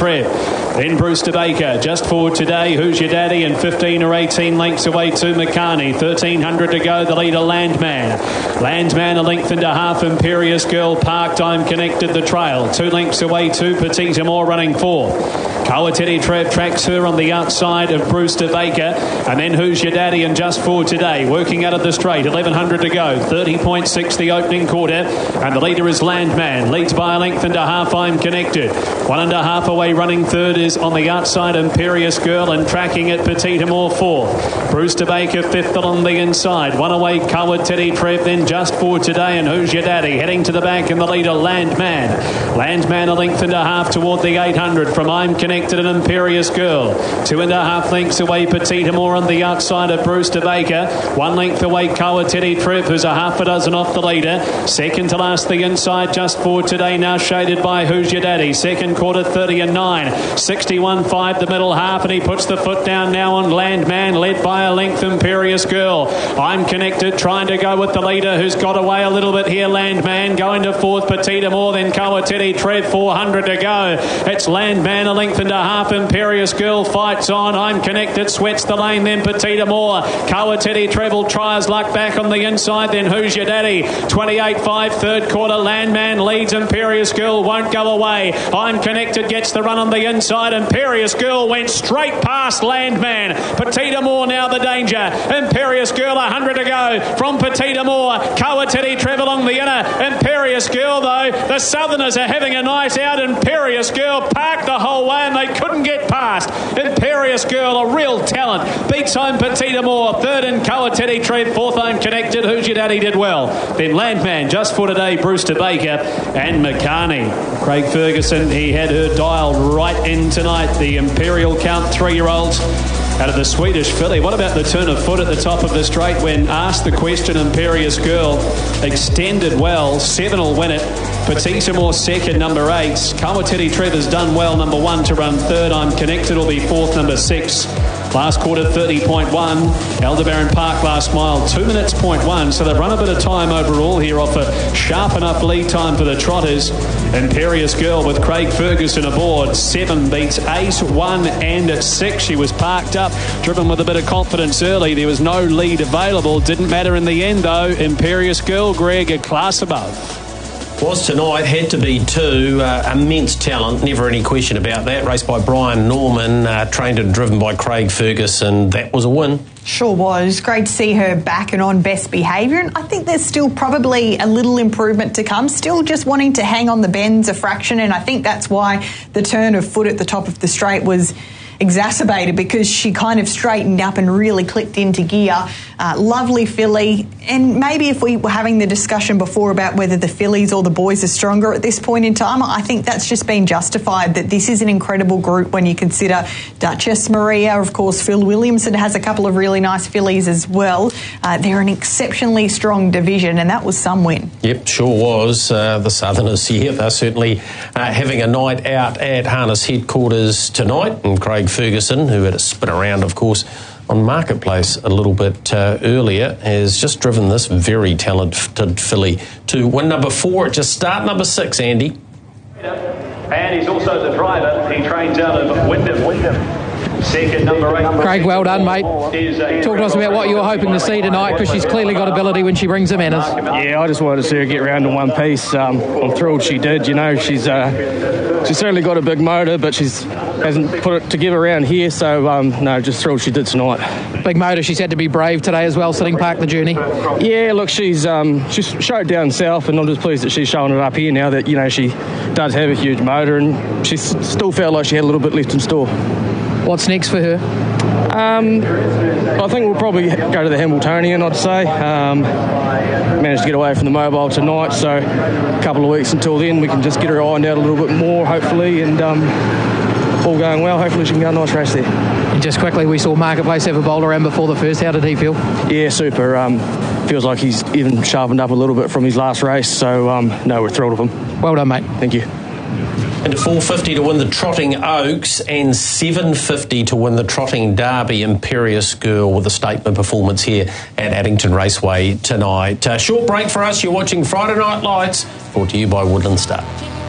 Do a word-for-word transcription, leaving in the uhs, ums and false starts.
Trev. Then Brewster Baker, just forward today. Who's Your Daddy? And fifteen or eighteen lengths away to Makani. thirteen hundred to go. The leader, Landman. Landman a length and a half. Imperious Girl parked. I'm Connected the trail. Two lengths away to Petite Amore running four. Kawateri Trev tracks her on the outside of Brewster Baker. And then Who's Your Daddy? And just forward today. Working out of the straight. eleven hundred to go. thirty point six the opening quarter. And the leader is Landman. Leads by a length and a half. I'm Connected. One and a half away running third is on the outside Imperious Girl, and tracking it Petite Amore fourth. Brewster Baker fifth on the inside. One away Kawateri Trev, then just forward today. And Who's Your Daddy? Heading to the back in the leader, Landman. Landman a length and a half toward the eight hundred from I'm Connected and Imperious Girl. Two and a half lengths away Petite Amore on the outside of Brewster Baker. One length away Kawateri Trev, who's a half a dozen off the leader. Second to last the inside, just forward today, now shaded by Who's Your Daddy. Second quarter thirty and nine. sixty-one five the middle half, and he puts the foot down now on Landman, led by a length Imperious Girl. I'm Connected trying to go with the leader, who's got away a little bit here. Landman going to fourth, Petite Amore, then Kawateri Trev, four hundred to go. It's Landman a length and a half. Imperious Girl fights on. I'm Connected sweats the lane, then Petite Amore. Kawateri Trev will try his luck back on the inside, then Who's Your Daddy? twenty-eight five third quarter. Landman leads. Imperious Girl won't go away. I'm Connected gets the run on the inside. Imperious Girl went straight past Landman. Petite Amore now the danger. Imperious Girl one hundred to go from Petite Amore. Kawateri Trev along the inner. Imperious Girl though, the Southerners are having a night out. Imperious Girl parked the whole way and they couldn't get past. Imperious Girl, a real talent, beats home Petite Amore. Third in Kawateri Trev. Fourth I'm Connected. Who's Your Daddy did well. Then Landman just for today, Brewster Baker and Makani. Craig Ferguson, he had her dialed right in tonight. The Imperial Count three-year-olds out of the Swedish filly. What about the turn of foot at the top of the straight? When asked the question, Imperious Girl extended well. Seven will win it. Petite Amore second, number eight. Kawateri Trev has done well, number one, to run third. I'm Connected will be fourth, number six. Last quarter, thirty point one. Aldebaran Park last mile, two minutes point one. So they've run a bit of time overall here off a sharp enough lead time for the trotters. Imperious Girl with Craig Ferguson aboard. Seven beats eight, one and six. She was parked up, driven with a bit of confidence early. There was no lead available. Didn't matter in the end though. Imperious Girl, Greg, a class above. Was tonight, had to be two. Uh, immense talent, never any question about that. Raced by Brian Norman, uh, trained and driven by Craig Ferguson. That was a win. Sure was. Great to see her back and on best behaviour. And I think there's still probably a little improvement to come. Still just wanting to hang on the bends a fraction. And I think that's why the turn of foot at the top of the straight was exacerbated, because she kind of straightened up and really clicked into gear. Uh, lovely filly. And maybe if we were having the discussion before about whether the fillies or the boys are stronger at this point in time, I think that's just been justified, that this is an incredible group when you consider Duchess Maria, of course, Phil Williamson has a couple of really nice fillies as well. Uh, they're an exceptionally strong division, and that was some win. Yep, sure was. Uh, the Southerners, yeah, they're certainly uh, having a night out at harness headquarters tonight, and Craig Ferguson, who had a spin around, of course, on Marketplace a little bit uh, earlier, has just driven this very talented filly to win number four at just start number six, Andy. And he's also the driver. He trains out of Wyndham. Wyndham. Second, number eight. Craig, well done, mate. Talk to us about what you were hoping to see tonight, because she's clearly got ability when she brings the manners. Yeah, I just wanted to see her get round in one piece. Um, I'm thrilled she did. You know, she's uh, she's certainly got a big motor, but she's hasn't put it together around here. So um, no, just thrilled she did tonight. Big motor. She's had to be brave today as well, sitting park the journey. Yeah, look, she's um, she's showed down south, and I'm just pleased that she's showing it up here now. That you know she does have a huge motor, and she still felt like she had a little bit left in store. What's next for her? Um, I think we'll probably go to the Hambletonian, I'd say. Um, managed to get away from the mobile tonight, so a couple of weeks until then we can just get her ironed out a little bit more, hopefully, and um, all going well, hopefully she can go a nice race there. And just quickly, we saw Marketplace have a bowl around before the first. How did he feel? Yeah, super. Um, feels like he's even sharpened up a little bit from his last race, so um, no, we're thrilled of him. Well done, mate. Thank you. And four fifty to win the Trotting Oaks, and seven fifty to win the Trotting Derby. Imperious Girl with a statement performance here at Addington Raceway tonight. Uh, short break for us. You're watching Friday Night Lights, brought to you by Woodland Star.